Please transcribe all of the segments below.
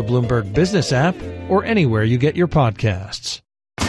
the Bloomberg Business app, or anywhere you get your podcasts.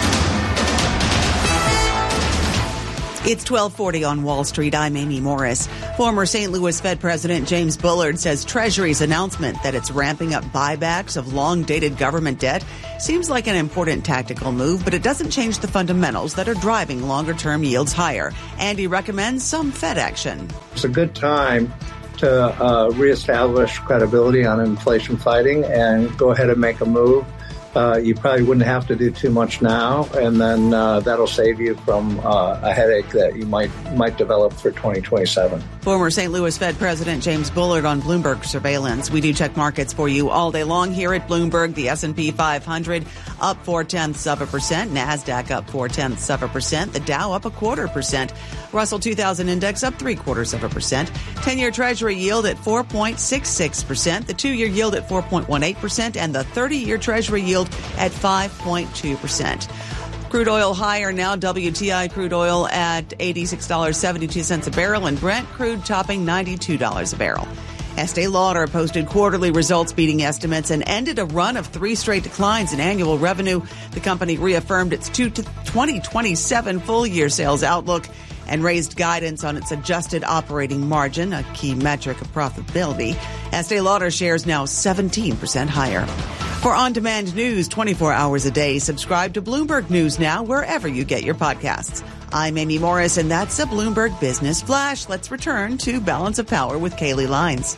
It's 12:40 on Wall Street. I'm Amy Morris. Former St. Louis Fed President James Bullard says Treasury's announcement that it's ramping up buybacks of long-dated government debt seems like an important tactical move, but it doesn't change the fundamentals that are driving longer-term yields higher. And he recommends some Fed action. It's a good time to reestablish credibility on inflation fighting and go ahead and make a move. You probably wouldn't have to do too much now, and then that'll save you from a headache that you might develop for 2027. Former St. Louis Fed President James Bullard on Bloomberg Surveillance. We do check markets for you all day long here at Bloomberg. The S&P 500 up 0.4%. NASDAQ up 0.4%. The Dow up 0.25%. Russell 2000 Index up 0.75%. 10-year Treasury yield at 4.66%. The 2-year yield at 4.18%. And the 30-year Treasury yield at 5.2%. Crude oil higher now. WTI crude oil at $86.72 a barrel, and Brent crude topping $92 a barrel. Estee Lauder posted quarterly results beating estimates and ended a run of 3 straight declines in annual revenue. The company reaffirmed its 2027 full-year sales outlook and raised guidance on its adjusted operating margin, a key metric of profitability. Estee Lauder shares now 17% higher. For on-demand news 24 hours a day, subscribe to Bloomberg News Now wherever you get your podcasts. I'm Amy Morris, and that's a Bloomberg Business Flash. Let's return to Balance of Power with Kaylee Lines.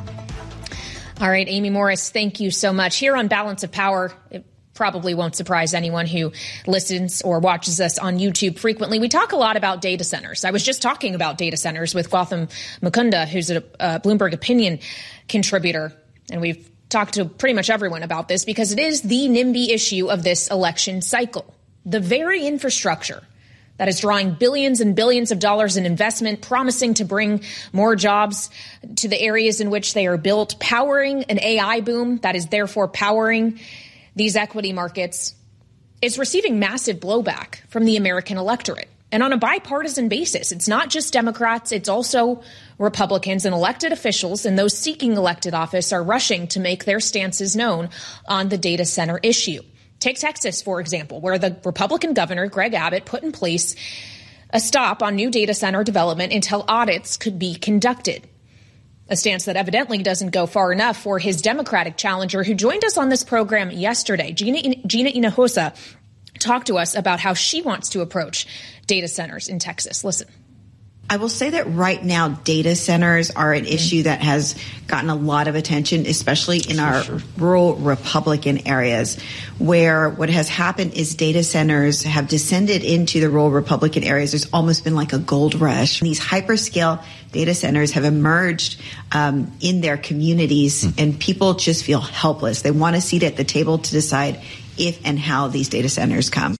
All right, Amy Morris, thank you so much. Here on Balance of Power, it probably won't surprise anyone who listens or watches us on YouTube frequently. We talk a lot about data centers. I was just talking about data centers with Gautam Mukunda, who's a Bloomberg Opinion contributor, and we've talked to pretty much everyone about this because it is the NIMBY issue of this election cycle. The very infrastructure that is drawing billions and billions of dollars in investment, promising to bring more jobs to the areas in which they are built, powering an AI boom that is therefore powering these equity markets, is receiving massive blowback from the American electorate. And on a bipartisan basis, it's not just Democrats, it's also Republicans and elected officials, and those seeking elected office are rushing to make their stances known on the data center issue. Take Texas, for example, where the Republican governor, Greg Abbott, put in place a stop on new data center development until audits could be conducted. A stance that evidently doesn't go far enough for his Democratic challenger, who joined us on this program yesterday. Gina Hinojosa talked to us about how she wants to approach data centers in Texas. Listen. I will say that right now, data centers are an issue that has gotten a lot of attention, especially in our rural Republican areas, where what has happened is data centers have descended into the rural Republican areas. There's almost been like a gold rush. These hyperscale data centers have emerged in their communities, and people just feel helpless. They want a seat at the table to decide if and how these data centers come.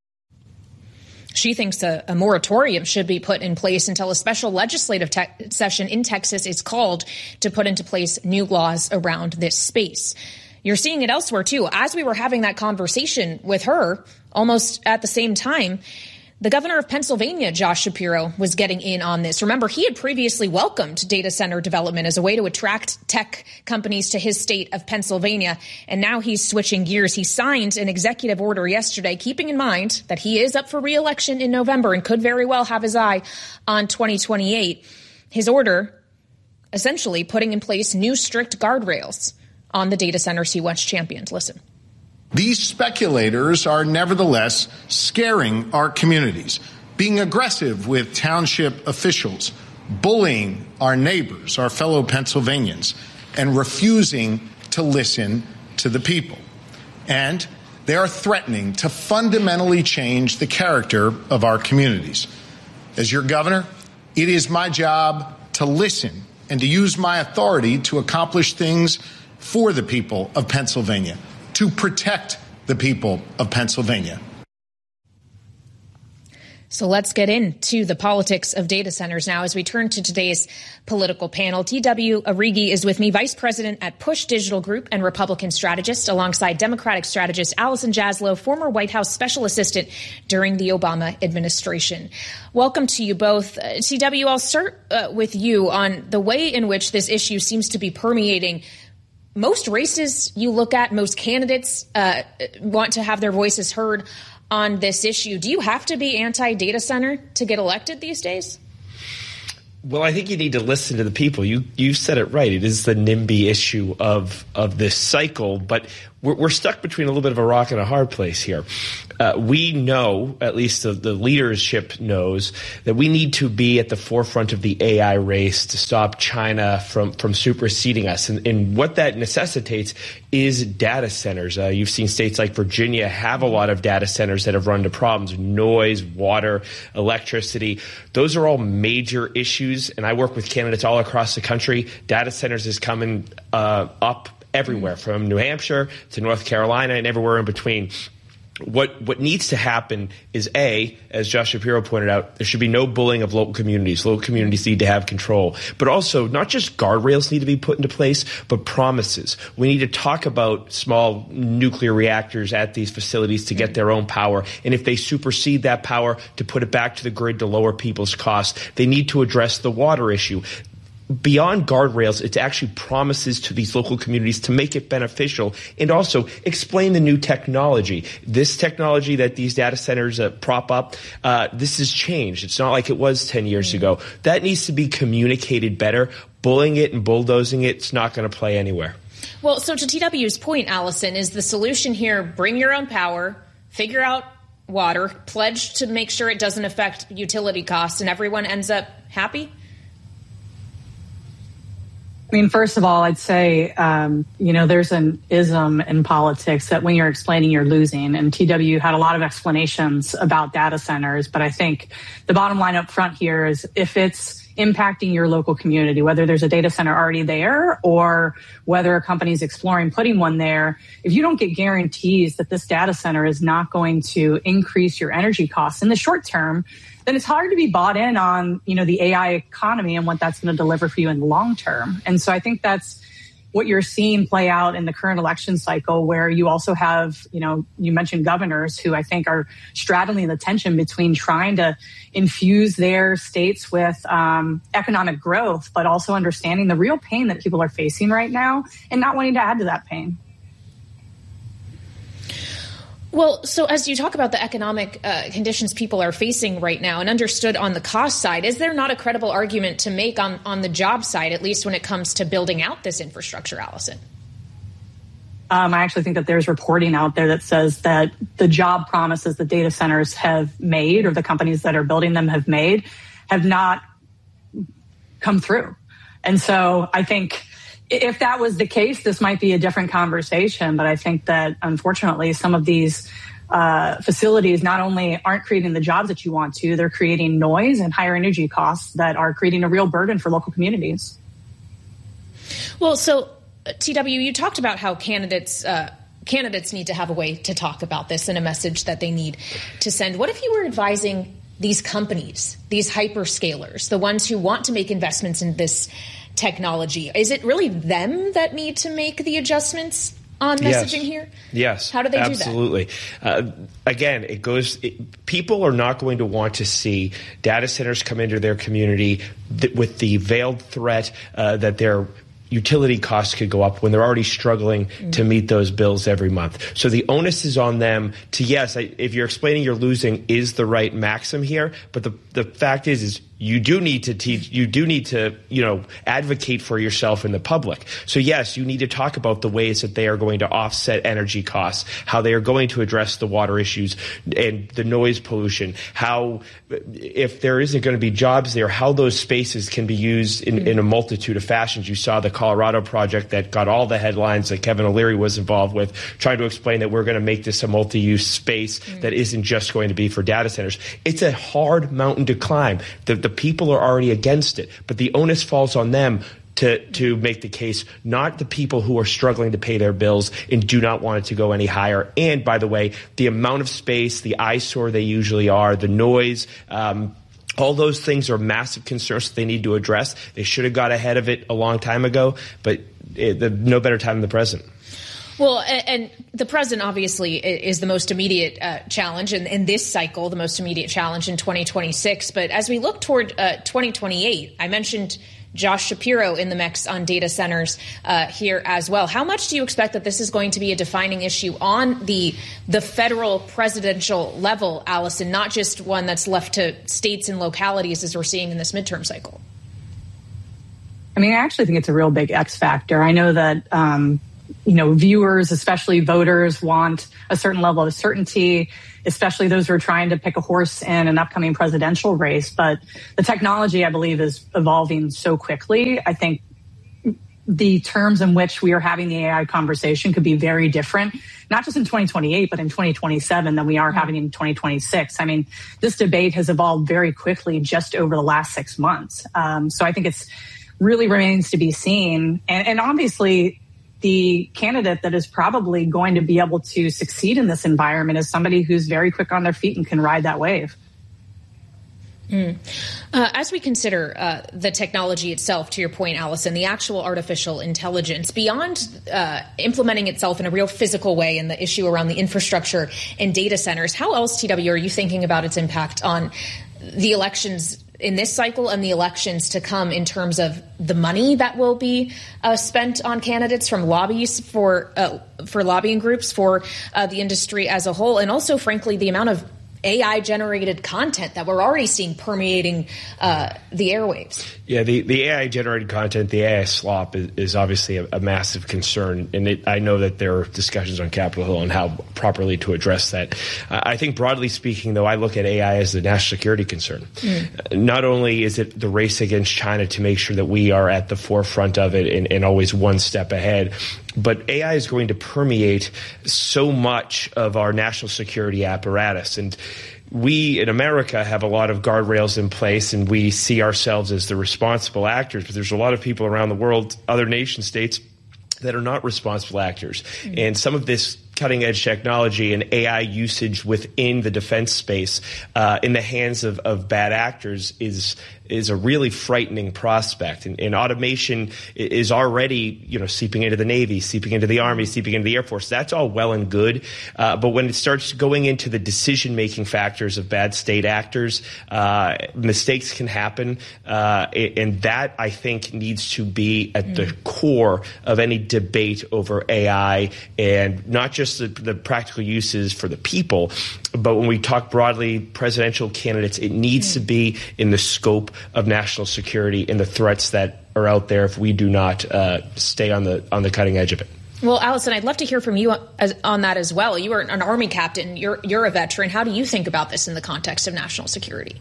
She thinks a moratorium should be put in place until a special legislative session in Texas is called to put into place new laws around this space. You're seeing it elsewhere, too. As we were having that conversation with her, almost at the same time, the governor of Pennsylvania, Josh Shapiro, was getting in on this. Remember, he had previously welcomed data center development as a way to attract tech companies to his state of Pennsylvania. And now he's switching gears. He signed an executive order yesterday, keeping in mind that he is up for re-election in November and could very well have his eye on 2028. His order essentially putting in place new strict guardrails on the data centers he once championed. Listen. These speculators are nevertheless scaring our communities, being aggressive with township officials, bullying our neighbors, our fellow Pennsylvanians, and refusing to listen to the people. And they are threatening to fundamentally change the character of our communities. As your governor, it is my job to listen and to use my authority to accomplish things for the people of Pennsylvania, to protect the people of Pennsylvania. So let's get into the politics of data centers now as we turn to today's political panel. T.W. Arrighi is with me, Vice President at Push Digital Group and Republican strategist, alongside Democratic strategist Allison Jaslow, former White House special assistant during the Obama administration. Welcome to you both. T.W., I'll start with you on the way in which this issue seems to be permeating most races you look at, most candidates want to have their voices heard on this issue. Do you have to be anti-data center to get elected these days? Well, I think you need to listen to the people. You said it right. It is the NIMBY issue of this cycle, but we're stuck between a little bit of a rock and a hard place here. We know, at least the leadership knows, that we need to be at the forefront of the AI race to stop China from superseding us. And what that necessitates is data centers. You've seen states like Virginia have a lot of data centers that have run into problems: noise, water, electricity. Those are all major issues. And I work with candidates all across the country. Data centers is coming up everywhere, from New Hampshire to North Carolina and everywhere in between. What needs to happen is, A, as Josh Shapiro pointed out, there should be no bullying of local communities. Local communities need to have control. But also, not just guardrails need to be put into place, but promises. We need to talk about small nuclear reactors at these facilities to get their own power. And if they supersede that power, to put it back to the grid to lower people's costs. They need to address the water issue. Beyond guardrails, it's actually promises to these local communities to make it beneficial, and also explain the new technology. This technology that these data centers prop up, this has changed. It's not like it was 10 years ago. That needs to be communicated better. Bullying it and bulldozing it's not going to play anywhere. Well, so to TW's point, Allison, is the solution here bring your own power, figure out water, pledge to make sure it doesn't affect utility costs, and everyone ends up happy? I mean, first of all, I'd say, there's an ism in politics that when you're explaining, you're losing. And TW had a lot of explanations about data centers. But I think the bottom line up front here is if it's impacting your local community, whether there's a data center already there or whether a company's exploring putting one there, if you don't get guarantees that this data center is not going to increase your energy costs in the short term, then it's hard to be bought in on, the AI economy and what that's going to deliver for you in the long term. And so I think that's what you're seeing play out in the current election cycle, where you also have, you mentioned governors who I think are straddling the tension between trying to infuse their states with economic growth, but also understanding the real pain that people are facing right now and not wanting to add to that pain. Well, so as you talk about the economic conditions people are facing right now and understood on the cost side, is there not a credible argument to make on the job side, at least when it comes to building out this infrastructure, Allison? I actually think that there's reporting out there that says that the job promises the data centers have made, or the companies that are building them have made, have not come through. And so I think if that was the case, this might be a different conversation. But I think that, unfortunately, some of these facilities not only aren't creating the jobs that you want to, they're creating noise and higher energy costs that are creating a real burden for local communities. Well, so, TW, you talked about how candidates need to have a way to talk about this and a message that they need to send. What if you were advising these companies, these hyperscalers, the ones who want to make investments in this technology? Is it really them that need to make the adjustments on messaging here? Yes. How do they absolutely. do that? Again, people are not going to want to see data centers come into their community with the veiled threat that their utility costs could go up when they're already struggling to meet those bills every month. So the onus is on them to, if you're explaining you're losing is the right maxim here, but the fact is you do need to teach, you do need to, advocate for yourself in the public. So yes, you need to talk about the ways that they are going to offset energy costs, how they are going to address the water issues and the noise pollution, how, if there isn't going to be jobs there, how those spaces can be used in a multitude of fashions. You saw the Colorado project that got all the headlines that Kevin O'Leary was involved with, trying to explain that we're going to make this a multi-use space that isn't just going to be for data centers. It's a hard mountain to climb. The people are already against it, but the onus falls on them to make the case, not the people who are struggling to pay their bills and do not want it to go any higher. And by the way, the amount of space, the eyesore they usually are, the noise, all those things are massive concerns that they need to address. They should have got ahead of it a long time ago, but no better time than the present. Well, and the president obviously is the most immediate challenge in this cycle, the most immediate challenge in 2026. But as we look toward 2028, I mentioned Josh Shapiro in the mix on data centers here as well. How much do you expect that this is going to be a defining issue on the federal presidential level, Allison, not just one that's left to states and localities as we're seeing in this midterm cycle? I mean, I actually think it's a real big X factor. I know that, viewers, especially voters, want a certain level of certainty, especially those who are trying to pick a horse in an upcoming presidential race. But the technology, I believe, is evolving so quickly. I think the terms in which we are having the AI conversation could be very different, not just in 2028, but in 2027 than we are having in 2026. I mean, this debate has evolved very quickly just over the last 6 months. So I think it's really remains to be seen. And obviously, the candidate that is probably going to be able to succeed in this environment is somebody who's very quick on their feet and can ride that wave. As we consider the technology itself, to your point, Allison, the actual artificial intelligence, beyond implementing itself in a real physical way and the issue around the infrastructure and data centers, how else, TW, are you thinking about its impact on the elections in this cycle and the elections to come in terms of the money that will be spent on candidates from lobbies for lobbying groups for the industry as a whole, and also, frankly, the amount of AI-generated content that we're already seeing permeating the airwaves? Yeah, the AI-generated content, the AI slop is obviously a massive concern, and I know that there are discussions on Capitol Hill on how properly to address that. I think broadly speaking, though, I look at AI as a national security concern. Not only is it the race against China to make sure that we are at the forefront of it and always one step ahead, but AI is going to permeate so much of our national security apparatus. And we in America have a lot of guardrails in place, and we see ourselves as the responsible actors. But there's a lot of people around the world, other nation states, that are not responsible actors. And some of this cutting edge technology and AI usage within the defense space in the hands of bad actors is a really frightening prospect. And automation is already, seeping into the Navy, seeping into the Army, seeping into the Air Force. That's all well and good. But when it starts going into the decision-making factors of bad state actors, mistakes can happen. And that, I think, needs to be at the core of any debate over AI, and not just the practical uses for the people, but when we talk broadly presidential candidates, it needs to be in the scope of national security and the threats that are out there if we do not stay on the cutting edge of it. Well, Allison, I'd love to hear from you on that as well. You are an Army captain. You're a veteran. How do you think about this in the context of national security?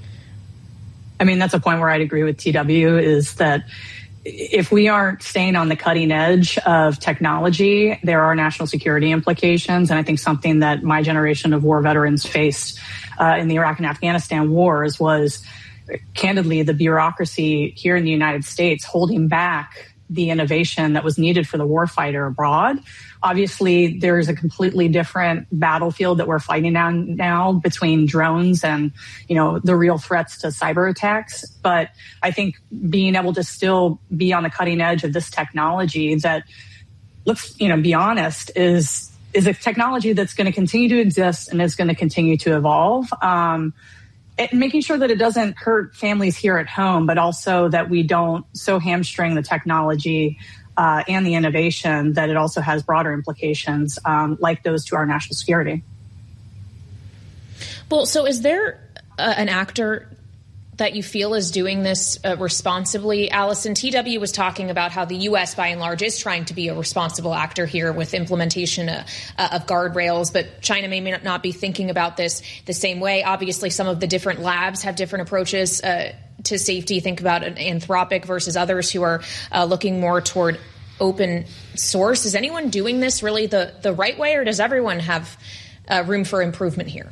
I mean, that's a point where I'd agree with TW, is that if we aren't staying on the cutting edge of technology, there are national security implications. And I think something that my generation of war veterans faced in the Iraq and Afghanistan wars was, candidly, the bureaucracy here in the United States holding back the innovation that was needed for the warfighter abroad. Obviously, there's a completely different battlefield that we're fighting on now between drones and, the real threats to cyber attacks. But I think being able to still be on the cutting edge of this technology that, let's, be honest, is a technology that's going to continue to exist and is going to continue to evolve. And making sure that it doesn't hurt families here at home, but also that we don't so hamstring the technology and the innovation that it also has broader implications like those to our national security. Well, so is there an actor that you feel is doing this responsibly? Allison, TW was talking about how the U.S. by and large is trying to be a responsible actor here with implementation of guardrails, but China may not be thinking about this the same way. Obviously, some of the different labs have different approaches to safety. Think about Anthropic versus others who are looking more toward open source. Is anyone doing this really the right way, or does everyone have room for improvement here?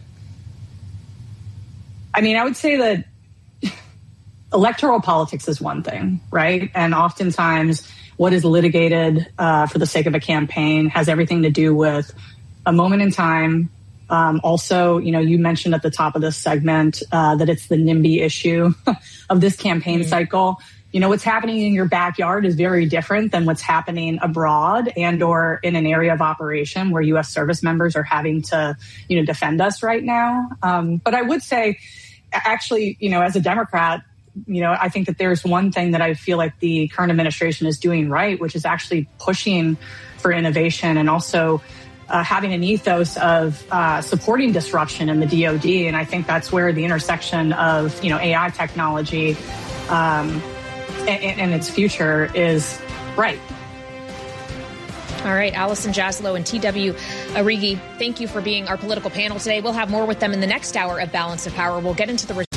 I mean, I would say that electoral politics is one thing, right? And oftentimes what is litigated for the sake of a campaign has everything to do with a moment in time. Also, you mentioned at the top of this segment that it's the NIMBY issue of this campaign cycle. What's happening in your backyard is very different than what's happening abroad and or in an area of operation where U.S. service members are having to, defend us right now. But I would say, actually, as a Democrat, I think that there's one thing that I feel like the current administration is doing right, which is actually pushing for innovation and also having an ethos of supporting disruption in the DoD. And I think that's where the intersection of, AI technology and its future is right. All right, Allison Jaslow and T.W. Arrighi, thank you for being our political panel today. We'll have more with them in the next hour of Balance of Power. We'll get into the